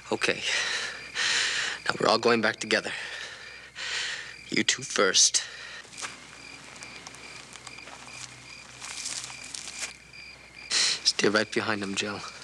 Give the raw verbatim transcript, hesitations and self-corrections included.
Okay. Now we're all going back together. You two first. Stay right behind him, Jill.